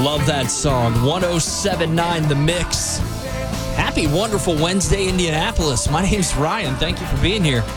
Love that song. 107.9 The Mix. Happy, wonderful Wednesday, Indianapolis. My name's Ryan. Thank you for being here.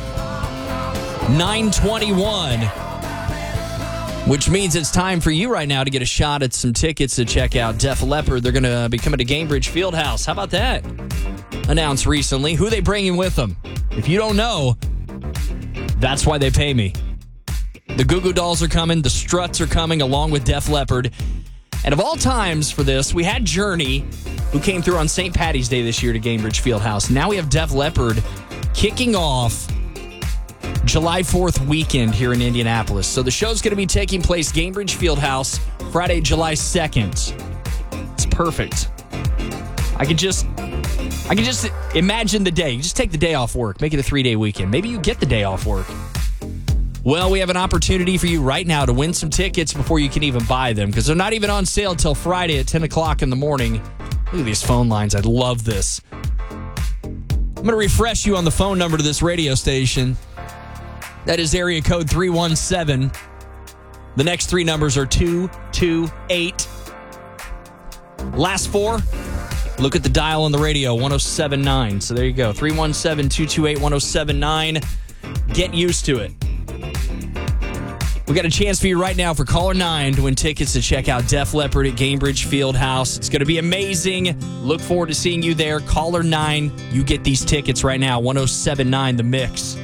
9:21, which means it's time for you right now to get a shot at some tickets to check out Def Leppard. They're going to be coming to Gainbridge Fieldhouse. How about that? Announced recently. Who they bringing with them? If you don't know, that's why they pay me. The Goo Goo Dolls are coming. The Struts are coming along with Def Leppard. And of all times for this, we had Journey, who came through on St. Patty's Day this year to Gainbridge Fieldhouse. Now we have Def Leppard kicking off July 4th weekend here in Indianapolis. So the show's going to be taking place Gainbridge Fieldhouse Friday, July 2nd. It's perfect. I could just imagine the day. You just take the day off work, make it a 3-day weekend. Maybe you get the day off work. Well, we have an opportunity for you right now to win some tickets before you can even buy them, because they're not even on sale until Friday at 10 o'clock in the morning. Look at these phone lines. I love this. I'm going to refresh you on the phone number to this radio station. That is area code 317. The next three numbers are 228. Last four, look at the dial on the radio, 107.9. So there you go, 317-228-1079. Get used to it. We got a chance for you right now for caller 9 to win tickets to check out Def Leppard at Gainbridge Fieldhouse. It's going to be amazing. Look forward to seeing you there. Caller 9, you get these tickets right now. 107.9 The Mix.